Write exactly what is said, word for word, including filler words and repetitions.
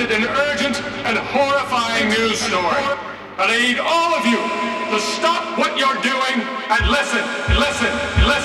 presented an urgent and horrifying news story. And I need all of you to stop what you're doing and listen, listen, listen.